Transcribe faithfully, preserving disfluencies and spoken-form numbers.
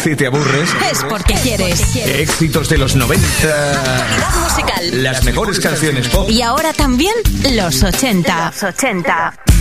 Si te aburres, es porque quieres. Éxitos de los noventa. Actualidad musical. Las mejores canciones pop. Y ahora también los ochenta. Los ochenta.